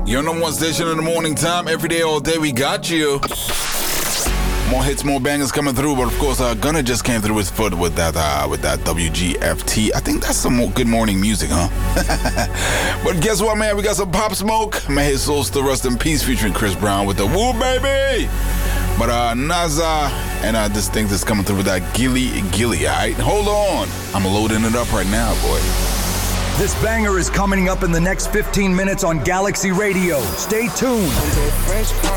Your number one station in the morning time, every day, all day, we got you. More hits, more bangers coming through, but of course, Gunna just came through his foot with that WGFT. I think that's some good morning music, huh? But guess what, man? We got some Pop Smoke. May his soul still rest in peace, featuring Chris Brown with the Woo Baby. But Naza and this thing that's coming through with that Gilly, all right? Hold on. I'm loading it up right now, boy. This banger is coming up in the next 15 minutes on Galaxy Radio. Stay tuned.